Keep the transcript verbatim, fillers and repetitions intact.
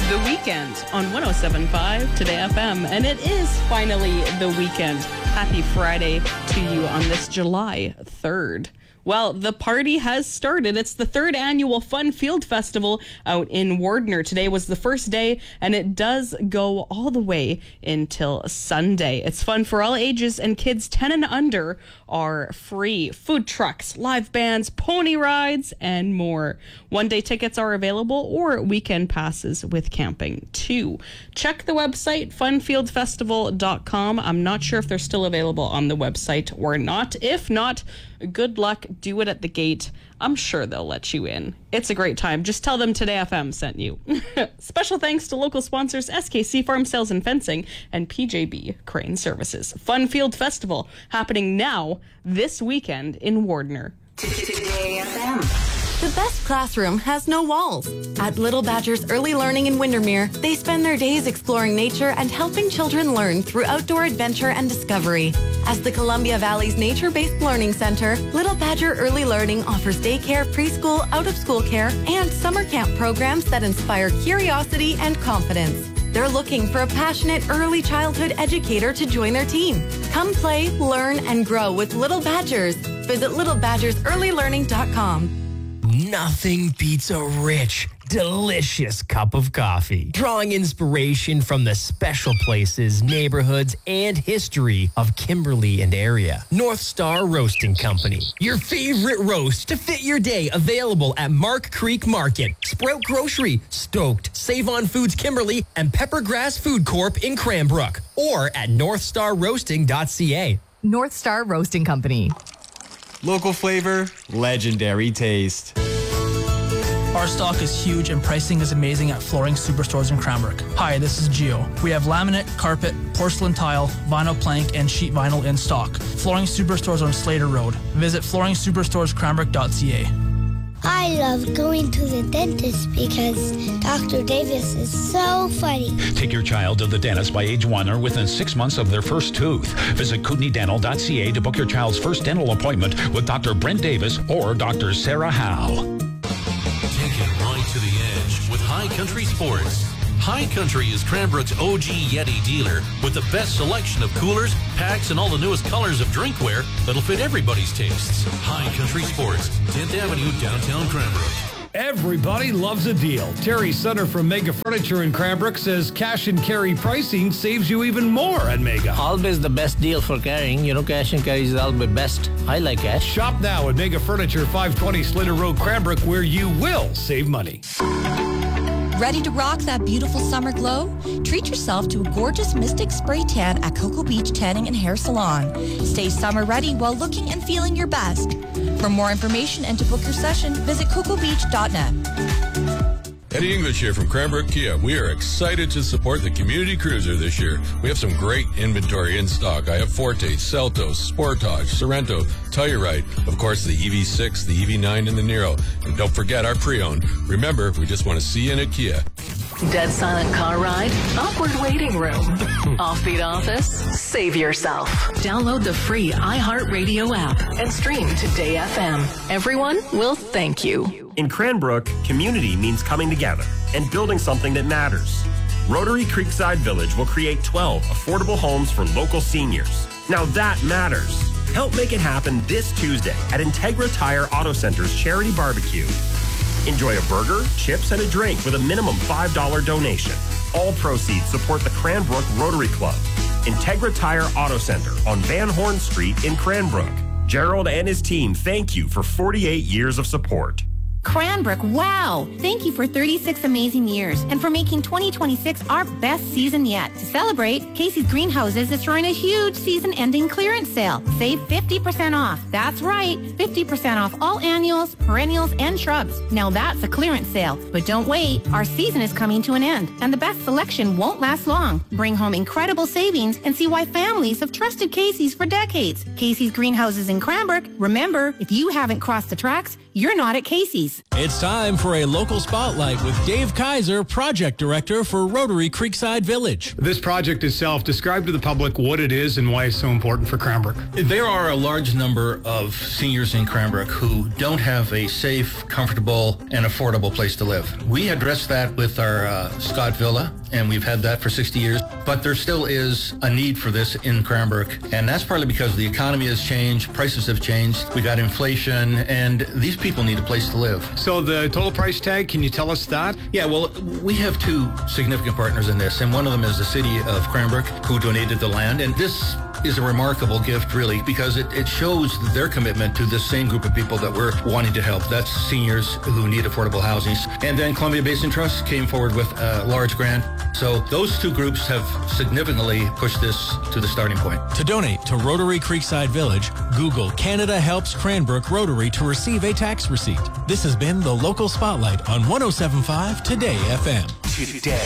The Weekend on one oh seven point five Today F M. And it is finally the weekend. Happy Friday to you on this July third. Well, the party has started. It's the third annual Fun Field Festival out in Wardner. Today was the first day, and it does go all the way until Sunday. It's fun for all ages, and kids ten and under are free. Food trucks, live bands, pony rides, and more. One-day tickets are available, or weekend passes with camping, too. Check the website, fun field festival dot com. I'm not sure if they're still available on the website or not. If not, good luck. Do it at the gate. I'm sure they'll let you in. It's a great time. Just tell them Today F M sent you. Special thanks to local sponsors S K C Farm Sales and Fencing and P J B Crane Services. Fun Field Festival happening now this weekend in Wardner. Today F M. The best classroom has no walls. At Little Badger's Early Learning in Windermere, they spend their days exploring nature and helping children learn through outdoor adventure and discovery. As the Columbia Valley's nature-based learning center, Little Badger Early Learning offers daycare, preschool, out-of-school care, and summer camp programs that inspire curiosity and confidence. They're looking for a passionate early childhood educator to join their team. Come play, learn, and grow with Little Badgers. Visit little badgers early learning dot com. Nothing beats a rich, delicious cup of coffee. Drawing inspiration from the special places, neighborhoods, and history of Kimberley and area. North Star Roasting Company. Your favorite roast to fit your day. Available at Mark Creek Market, Sprout Grocery, Stoked, Save On Foods Kimberley, and Peppergrass Food Corp in Cranbrook. Or at north star roasting dot c a. North Star Roasting Company. Local flavor, legendary taste. Our stock is huge and pricing is amazing at Flooring Superstores in Cranbrook. Hi, this is Gio. We have laminate, carpet, porcelain tile, vinyl plank, and sheet vinyl in stock. Flooring Superstores on Slater Road. Visit flooring superstores cranbrook dot c a. I love going to the dentist because Doctor Davis is so funny. Take your child to the dentist by age one or within six months of their first tooth. Visit kootenai dental dot c a to book your child's first dental appointment with Doctor Brent Davis or Doctor Sarah Howe. Take it right to the edge with High Country Sports. High Country is Cranbrook's O G Yeti dealer with the best selection of coolers, packs, and all the newest colors of drinkware that'll fit everybody's tastes. High Country Sports, tenth Avenue, downtown Cranbrook. Everybody loves a deal. Terry Sutter from Mega Furniture in Cranbrook says cash and carry pricing saves you even more at Mega. Always the best deal for carrying. You know, cash and carry is always best. I like cash. Shop now at Mega Furniture, five twenty Slater Road, Cranbrook, where you will save money. Ready to rock that beautiful summer glow? Treat yourself to a gorgeous Mystic Spray Tan at Cocoa Beach Tanning and Hair Salon. Stay summer ready while looking and feeling your best. For more information and to book your session, visit cocoa beach dot net. Eddie English here from Cranbrook Kia. We are excited to support the Community Cruiser this year. We have some great inventory in stock. I have Forte, Seltos, Sportage, Sorrento, Telluride, of course the E V six, the E V nine, and the Nero. And don't forget our pre-owned. Remember, we just want to see you in a Kia. Dead silent car ride? Awkward waiting room. Offbeat office? Save yourself. Download the free iHeartRadio app and stream Today F M. Everyone will thank you. In Cranbrook, community means coming together and building something that matters. Rotary Creekside Village will create twelve affordable homes for local seniors. Now that matters. Help make it happen this Tuesday at Integra Tire Auto Center's Charity Barbecue. Enjoy a burger, chips, and a drink with a minimum five dollars donation. All proceeds support the Cranbrook Rotary Club. Integra Tire Auto Center on Van Horn Street in Cranbrook. Gerald and his team thank you for forty-eight years of support. Cranbrook, wow! Thank you for thirty-six amazing years and for making twenty twenty-six our best season yet. To celebrate, Casey's Greenhouses is throwing a huge season-ending clearance sale. Save fifty percent off. That's right, fifty percent off all annuals, perennials, and shrubs. Now that's a clearance sale. But don't wait, our season is coming to an end, and the best selection won't last long. Bring home incredible savings and see why families have trusted Casey's for decades. Casey's Greenhouses in Cranbrook. Remember, if you haven't crossed the tracks, you're not at Casey's. It's time for a local spotlight with Dave Kaiser, Project Director for Rotary Creekside Village. This project itself, describe to the public what it is and why it's so important for Cranbrook. There are a large number of seniors in Cranbrook who don't have a safe, comfortable, and affordable place to live. We addressed that with our uh, Scott Villa, and we've had that for sixty years, but there still is a need for this in Cranbrook, and that's partly because the economy has changed, prices have changed, we got inflation, and these people need a place to live. So the total price tag, can you tell us that? Yeah, well, we have two significant partners in this, and one of them is the city of Cranbrook, who donated the land, and this is a remarkable gift, really, because it, it shows their commitment to this same group of people that we're wanting to help. That's seniors who need affordable housing. And then Columbia Basin Trust came forward with a large grant. So those two groups have significantly pushed this to the starting point. To donate to Rotary Creekside Village, Google Canada Helps Cranbrook Rotary to receive a tax receipt. This has been the Local Spotlight on one oh seven point five Today F M. Today.